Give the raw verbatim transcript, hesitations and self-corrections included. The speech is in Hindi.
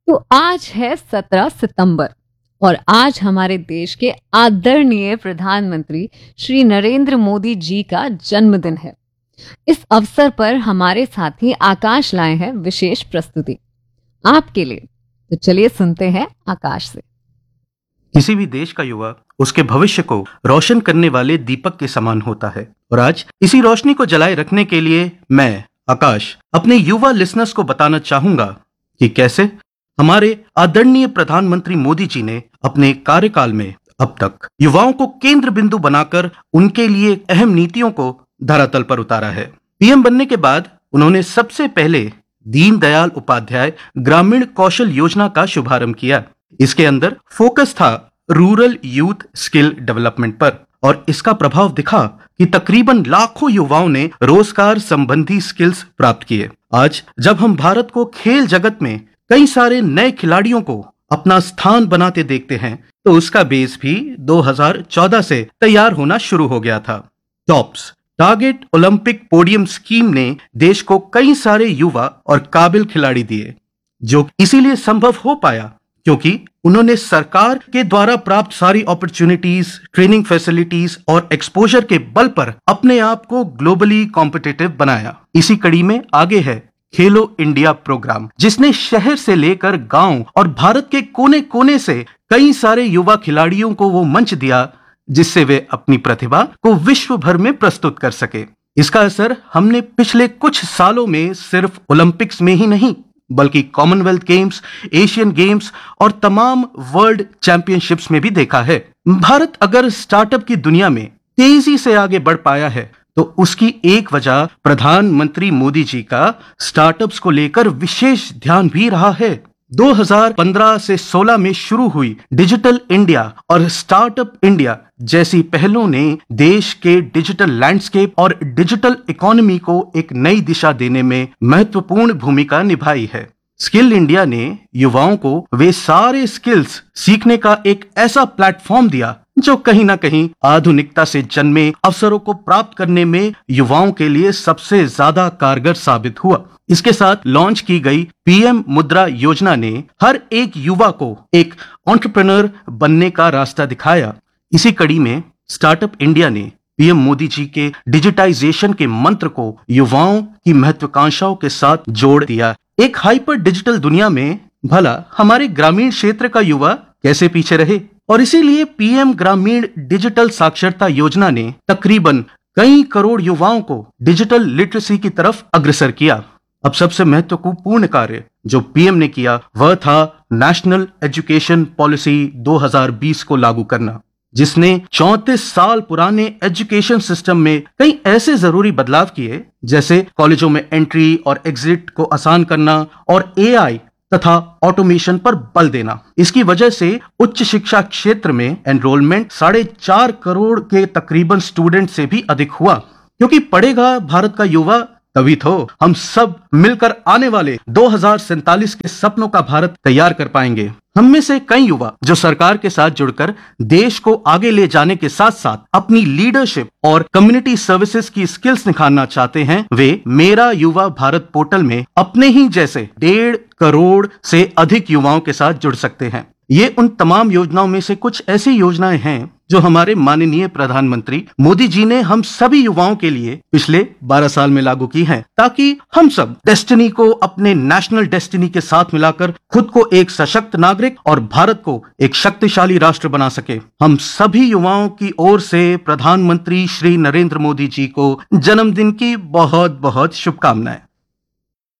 तो आज है सत्रह सितंबर और आज हमारे देश के आदरणीय प्रधानमंत्री श्री नरेंद्र मोदी जी का जन्मदिन है। इस अवसर पर हमारे साथी आकाश लाए हैं विशेष प्रस्तुति आपके लिए। तो चलिए सुनते हैं आकाश से। किसी भी देश का युवा उसके भविष्य को रोशन करने वाले दीपक के समान होता है और आज इसी रोशनी को जलाए रखने के लिए मैं आकाश अपने युवा लिसनर्स को बताना चाहूंगा कि कैसे हमारे आदरणीय प्रधानमंत्री मोदी जी ने अपने कार्यकाल में अब तक युवाओं को केंद्र बिंदु बनाकर उनके लिए अहम नीतियों को धरातल पर उतारा है। पीएम बनने के बाद उन्होंने सबसे पहले दीनदयाल उपाध्याय ग्रामीण कौशल योजना का शुभारंभ किया। इसके अंदर फोकस था रूरल यूथ स्किल डेवलपमेंट पर और इसका प्रभाव दिखा कि तकरीबन लाखों युवाओं ने रोजगार संबंधी स्किल्स प्राप्त किए। आज जब हम भारत को खेल जगत में कई सारे नए खिलाड़ियों को अपना स्थान बनाते देखते हैं तो उसका बेस भी दो हज़ार चौदह से तैयार होना शुरू हो गया था। Tops target Olympic podium scheme ने देश को कई सारे युवा और काबिल खिलाड़ी दिए, जो इसीलिए संभव हो पाया क्योंकि उन्होंने सरकार के द्वारा प्राप्त सारी अपॉर्चुनिटीज, ट्रेनिंग फैसिलिटीज और एक्सपोजर के बल पर अपने आप को ग्लोबली कॉम्पिटिटिव बनाया। इसी कड़ी में आगे है खेलो इंडिया प्रोग्राम, जिसने शहर से लेकर गांव और भारत के कोने कोने से कई सारे युवा खिलाड़ियों को वो मंच दिया जिससे वे अपनी प्रतिभा को विश्व भर में प्रस्तुत कर सके। इसका असर हमने पिछले कुछ सालों में सिर्फ ओलंपिक्स में ही नहीं बल्कि कॉमनवेल्थ गेम्स, एशियन गेम्स और तमाम वर्ल्ड चैंपियनशिप्स में भी देखा है। भारत अगर स्टार्टअप की दुनिया में तेजी से आगे बढ़ पाया है तो उसकी एक वजह प्रधानमंत्री मोदी जी का स्टार्टअप्स को लेकर विशेष ध्यान भी रहा है। दो हज़ार पंद्रह से सोलह में शुरू हुई डिजिटल इंडिया और स्टार्टअप इंडिया जैसी पहलों ने देश के डिजिटल लैंडस्केप और डिजिटल इकोनॉमी को एक नई दिशा देने में महत्वपूर्ण भूमिका निभाई है। स्किल इंडिया ने युवाओं को वे सारे स्किल्स सीखने का एक ऐसा प्लेटफॉर्म दिया जो कहीं ना कहीं आधुनिकता से जन्मे अवसरों को प्राप्त करने में युवाओं के लिए सबसे ज्यादा कारगर साबित हुआ। इसके साथ लॉन्च की गई पीएम मुद्रा योजना ने हर एक युवा को एक एंटरप्रेन्योर बनने का रास्ता दिखाया। इसी कड़ी में स्टार्टअप इंडिया ने पीएम मोदी जी के डिजिटाइजेशन के मंत्र को युवाओं की महत्वाकांक्षाओं के साथ जोड़ दिया। एक हाइपर डिजिटल दुनिया में भला हमारे ग्रामीण क्षेत्र का युवा कैसे पीछे रहे, और इसीलिए पीएम ग्रामीण डिजिटल साक्षरता योजना ने तकरीबन कई करोड़ युवाओं को डिजिटल लिटरेसी की तरफ अग्रसर किया। अब सबसे महत्वपूर्ण कार्य जो पीएम ने किया वह था नेशनल एजुकेशन पॉलिसी दो हज़ार बीस को लागू करना, जिसने चौंतीस साल पुराने एजुकेशन सिस्टम में कई ऐसे जरूरी बदलाव किए जैसे कॉलेजों में एंट्री और एग्जिट को आसान करना और एआई तथा ऑटोमेशन पर बल देना। इसकी वजह से उच्च शिक्षा क्षेत्र में एनरोलमेंट साढ़े चार करोड़ के तकरीबन स्टूडेंट से भी अधिक हुआ, क्योंकि पढ़ेगा भारत का युवा तभी तो हम सब मिलकर आने वाले दो हज़ार सैंतालीस के सपनों का भारत तैयार कर पाएंगे। हम में से कई युवा जो सरकार के साथ जुड़कर देश को आगे ले जाने के साथ साथ अपनी लीडरशिप और कम्युनिटी सर्विसेज की स्किल्स निखारना चाहते हैं, वे मेरा युवा भारत पोर्टल में अपने ही जैसे डेढ़ करोड़ से अधिक युवाओं के साथ जुड़ सकते हैं। ये उन तमाम योजनाओं में से कुछ ऐसी योजनाएं हैं जो हमारे माननीय प्रधानमंत्री मोदी जी ने हम सभी युवाओं के लिए पिछले बारह साल में लागू की हैं, ताकि हम सब डेस्टिनी को अपने नेशनल डेस्टिनी के साथ मिलाकर खुद को एक सशक्त नागरिक और भारत को एक शक्तिशाली राष्ट्र बना सके। हम सभी युवाओं की ओर से प्रधानमंत्री श्री नरेंद्र मोदी जी को जन्मदिन की बहुत बहुत शुभकामनाएं।